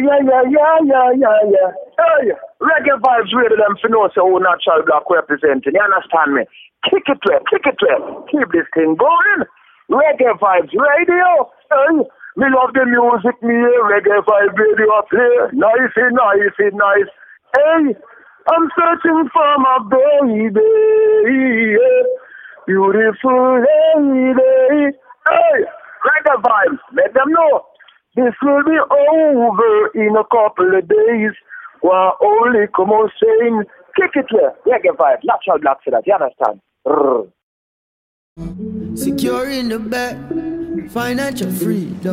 yeah. Hey, reggae vibes really them for know so who natural black representing. You understand me? Kick it well. Keep this thing going. Reggae vibes radio. Hey, me love the music, me reggae vibes radio play. Nice. Hey, I'm searching for my baby. Yeah. Beautiful lady. Hey, reggae vibes. Let them know. This will be over in a couple of days. Well, only come on saying, kick it there. Reggae vibe, natural black for that, you understand? Brr. Secure in the bed, financial freedom.